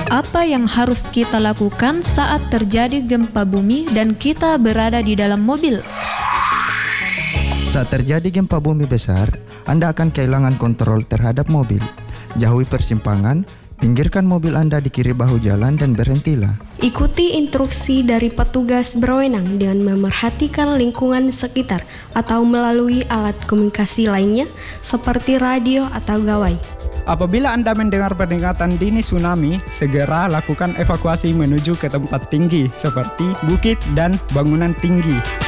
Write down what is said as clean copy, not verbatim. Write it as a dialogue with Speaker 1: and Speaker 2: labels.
Speaker 1: Apa yang harus kita lakukan saat terjadi gempa bumi dan kita berada di dalam mobil?
Speaker 2: Saat terjadi gempa bumi besar, Anda akan kehilangan kontrol terhadap mobil. Jauhi persimpangan, pinggirkan mobil Anda di kiri bahu jalan dan berhentilah.
Speaker 3: Ikuti instruksi dari petugas berwenang dengan memerhatikan lingkungan sekitar atau melalui alat komunikasi lainnya seperti radio atau gawai.
Speaker 4: Apabila Anda mendengar peringatan dini tsunami, segera lakukan evakuasi menuju ke tempat tinggi seperti bukit dan bangunan tinggi.